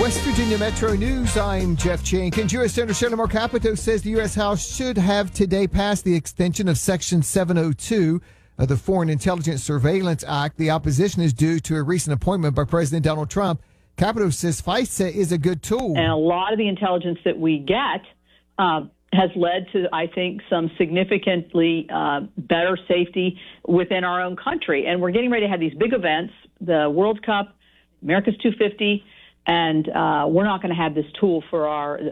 West Virginia Metro News, I'm Jeff Jenkins. U.S. Senator Shelley Moore Capito says the U.S. House should have today passed the extension of Section 702 of the Foreign Intelligence Surveillance Act. The opposition is due to a recent appointment by President Donald Trump. Capito says FISA is a good tool. And a lot of the intelligence that we get has led to, I think, some significantly better safety within our own country. And we're getting ready to have these big events, the World Cup, America's 250, and we're not going to have this tool for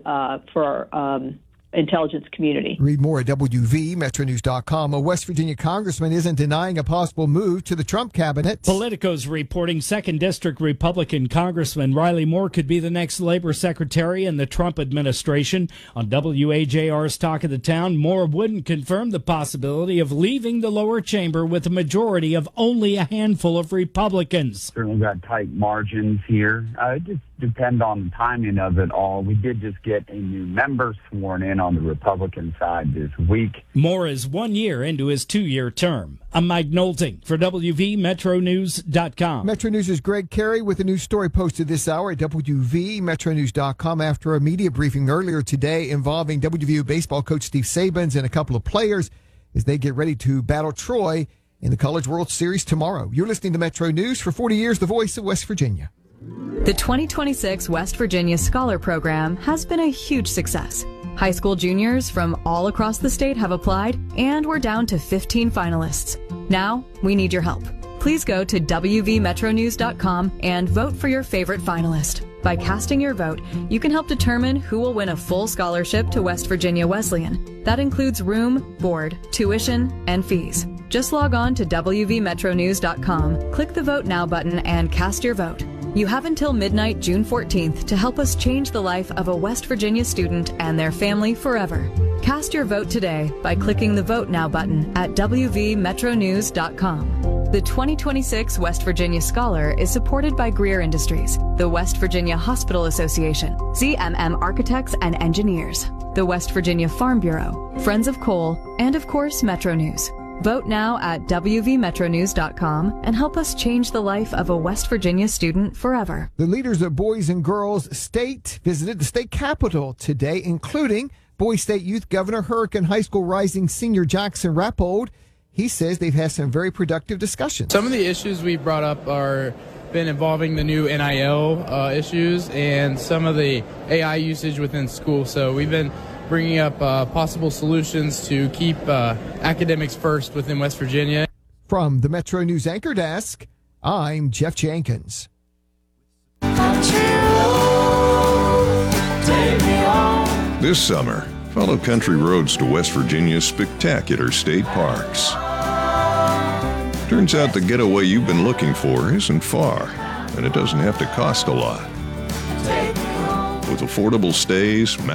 our intelligence community. Read more at WVMetroNews.com. A West Virginia congressman isn't denying a possible move to the Trump cabinet. Politico's reporting 2nd District Republican Congressman Riley Moore could be the next labor secretary in the Trump administration. On WAJR's Talk of the Town, Moore wouldn't confirm the possibility of leaving the lower chamber with a majority of only a handful of Republicans. Certainly got tight margins here. It just depends on the timing of it all. We did just get a new member sworn in on the Republican side this week. Moore is 1 year into his 2-year term. I'm Mike Nolting for WVMetroNews.com. Metro News' Greg Carey with a new story posted this hour at WVMetroNews.com after a media briefing earlier today involving WVU baseball coach Steve Sabins and a couple of players as they get ready to battle Troy in the College World Series tomorrow. You're listening to Metro News. For 40 years, the voice of West Virginia. The 2026 West Virginia Scholar Program has been a huge success. High school juniors from all across the state have applied, and we're down to 15 finalists. Now, we need your help. Please go to WVMetroNews.com and vote for your favorite finalist. By casting your vote, you can help determine who will win a full scholarship to West Virginia Wesleyan. That includes room, board, tuition, and fees. Just log on to WVMetroNews.com, click the Vote Now button, and cast your vote. You have until midnight, June 14th, to help us change the life of a West Virginia student and their family forever. Cast your vote today by clicking the Vote Now button at WVMetroNews.com. The 2026 West Virginia Scholar is supported by Greer Industries, the West Virginia Hospital Association, ZMM Architects and Engineers, the West Virginia Farm Bureau, Friends of Coal, and of course, Metro News. Vote now at WVMetroNews.com and help us change the life of a West Virginia student forever. The leaders of Boys and Girls State visited the state capitol today, including Boys State Youth Governor Hurricane High School Rising Senior Jackson Rappold. He says they've had some very productive discussions. Some of the issues we brought up are been involving the new NIL issues and some of the AI usage within school. So we've been bringing up possible solutions to keep academics first within West Virginia. From the Metro News Anchor Desk, I'm Jeff Jenkins. This summer, follow country roads to West Virginia's spectacular state parks. Turns out the getaway you've been looking for isn't far, and it doesn't have to cost a lot. With affordable stays,